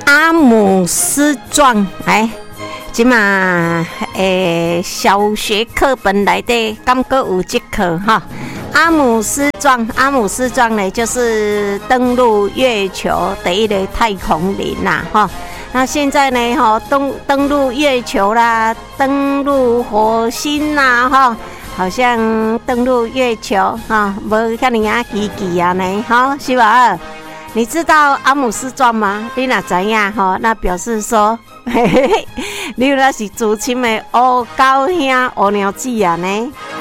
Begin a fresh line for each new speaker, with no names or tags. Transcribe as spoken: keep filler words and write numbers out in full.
阿姆斯壮，哎，即嘛诶，小学课本内底敢阁有这课哈？阿姆斯壮，阿姆斯壮呢，就是登陆月球的一个太空人呐，哈。那现在呢，哈登登陆月球啦，登陆火星啦，哈，好像登陆月球哈，无像你啊奇奇啊呢，哈，是吧？你知道阿姆斯壮吗？你哪知影哈？那表示说，嘿嘿嘿，你那是祖亲的乌狗兄、乌鸟子啊呢？